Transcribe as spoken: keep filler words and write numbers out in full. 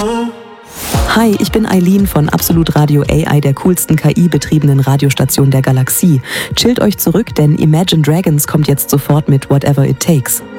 Hi, ich bin Eileen von Absolut Radio A I, der coolsten K I-betriebenen Radiostation der Galaxie. Chillt euch zurück, denn Imagine Dragons kommt jetzt sofort mit Whatever It Takes.